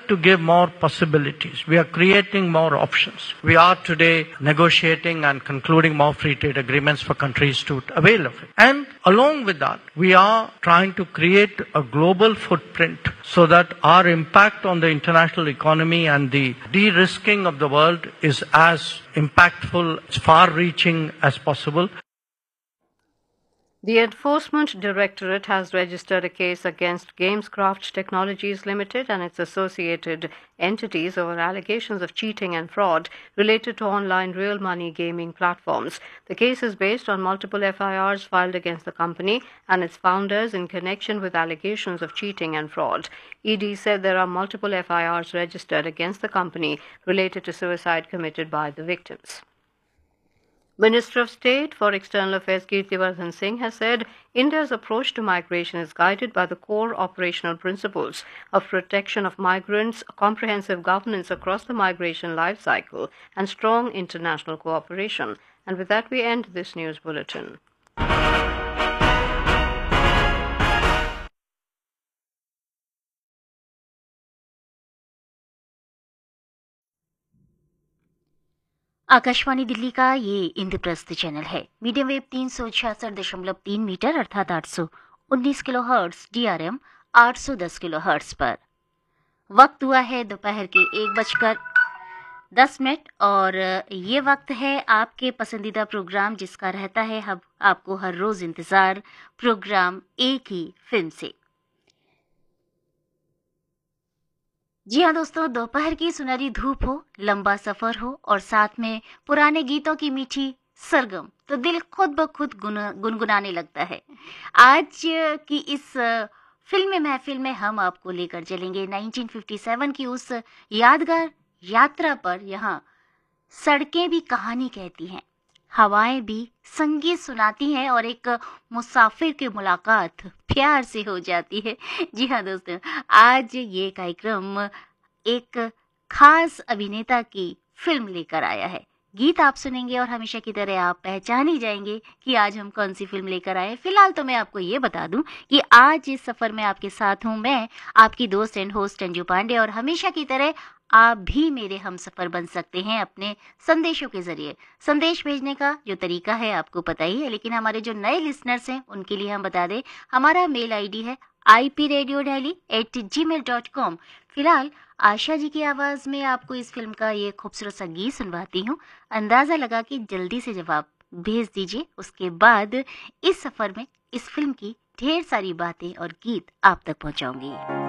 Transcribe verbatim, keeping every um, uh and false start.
to give more possibilities. We are creating more options. We are today negotiating and concluding more free trade agreements for countries to avail of it. And along with that, we are trying to create a global footprint so that our impact on the international economy and the de-risking of the world is as impactful, as far-reaching as possible. The Enforcement Directorate has registered a case against Gamescraft Technologies Limited and its associated entities over allegations of cheating and fraud related to online real money gaming platforms. The case is based on multiple F I Rs filed against the company and its founders in connection with allegations of cheating and fraud. E D said there are multiple F I Rs registered against the company related to suicide committed by the victims. Minister of State for External Affairs Kirtivardan Singh has said India's approach to migration is guided by the core operational principles of protection of migrants, comprehensive governance across the migration life cycle, and strong international cooperation. And with that, we end this news bulletin. Akashvani Delhi का ये Indraprastha channel है। Medium wave तीन सौ छियासठ दशमलव तीन metre अर्थात आठ सौ उन्नीस किलो हर्ट्स, डीआरएम आठ सौ दस किलो हर्ट्स पर। वक्त हुआ है दोपहर के एक बजकर दस मिनट और ये वक्त है आपके पसंदीदा प्रोग्राम जिसका रहता है हम आपको हर रोज इंतजार, प्रोग्राम एक ही फिल्म से। जी हाँ दोस्तों, दोपहर की सुनहरी धूप हो, लंबा सफर हो और साथ में पुराने गीतों की मीठी सरगम, तो दिल खुद ब खुद गुनगुनाने लगता है। आज की इस फिल्म महफिल में हम आपको लेकर चलेंगे उन्नीस सौ सत्तावन की उस यादगार यात्रा पर। यहाँ सड़कें भी कहानी कहती हैं, हवाएं भी संगीत सुनाती हैं और एक मुसाफिर की मुलाकात प्यार से हो जाती है। जी हाँ दोस्तों, आज ये कार्यक्रम एक खास अभिनेता की फिल्म लेकर आया है। गीत आप सुनेंगे और हमेशा की तरह आप पहचान ही जाएंगे कि आज हम कौन सी फिल्म लेकर आए। फिलहाल तो मैं आपको ये बता दूं कि आज इस सफर में आपके साथ हूं मैं, आपकी दोस्त एंड होस्ट अंजू पांडे, और हमेशा की तरह आप भी मेरे हम सफर बन सकते हैं अपने संदेशों के जरिए। संदेश भेजने का जो तरीका है आपको पता ही है, लेकिन हमारे जो नए लिसनर्स हैं उनके लिए हम बता दें, हमारा मेल आईडी है I P radio daily eight ji mail dot com. फिलहाल आशा जी की आवाज में आपको इस फिल्म का ये खूबसूरत सा गीत सुनवाती हूँ। अंदाजा लगा कि जल्दी से जवाब भेज दीजिए, उसके बाद इस सफर में इस फिल्म की ढेर सारी बातें और गीत आप तक पहुंचाऊंगी।